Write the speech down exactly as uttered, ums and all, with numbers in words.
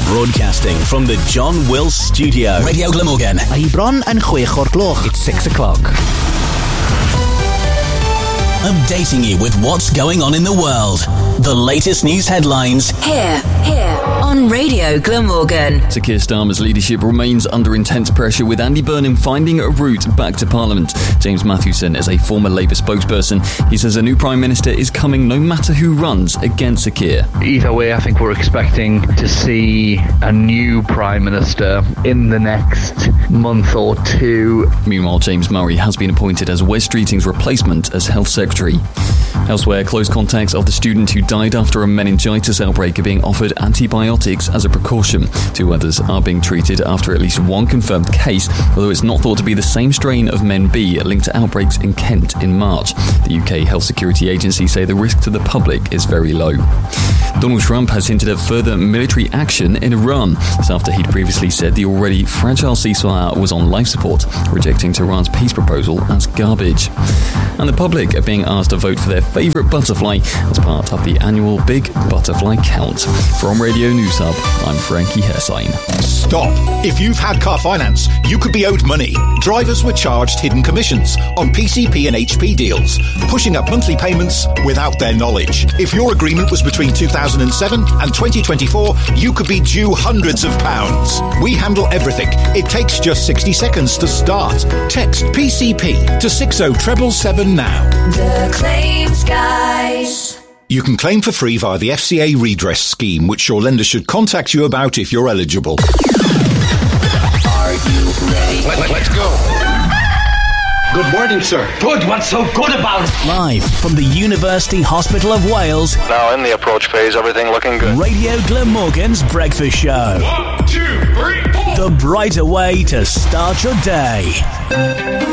Broadcasting from the John Wills Studio. Radio Glamorgan. Hy bron yn chwech o'r gloch. It's six o'clock. Updating you with what's going on in the world. The latest news headlines. Here, here, on Radio Glamorgan. Sir Keir Starmer's leadership remains under intense pressure, with Andy Burnham finding a route back to Parliament. James Mathewson is a former Labour spokesperson. He says a new Prime Minister is coming no matter who runs against Sir Keir. Either way, I think we're expecting to see a new Prime Minister in the next month or two. Meanwhile, James Murray has been appointed as Wes Streeting's replacement as Health Secretary. Elsewhere, close contacts of the student who died after a meningitis outbreak are being offered antibiotics as a precaution. Two others are being treated after at least one confirmed case, although it's not thought to be the same strain of Men B linked to outbreaks in Kent in March. The U K Health Security Agency say the risk to the public is very low. Donald Trump has hinted at further military action in Iran. This after he'd previously said the already fragile ceasefire was on life support, rejecting Tehran's peace proposal as garbage. And the public are being asked to vote for their favourite butterfly as part of the annual Big Butterfly Count. From Radio News Hub, I'm Frankie Hessine. Stop! If you've had car finance, you could be owed money. Drivers were charged hidden commissions on P C P and H P deals, pushing up monthly payments without their knowledge. If your agreement was between two thousand seven and twenty twenty-four, you could be due hundreds of pounds. We handle everything. It takes just sixty seconds to start. Text P C P to six oh seven seven now. The Claims Guys. You can claim for free via the F C A redress scheme, which your lender should contact you about if you're eligible. Are you ready? Let, let, let's go. Good morning, sir. Good. What's so good about it? Live from the University Hospital of Wales. Now in the approach phase, everything looking good. Radio Glamorgan's breakfast show. One, two, three, four. The brighter way to start your day.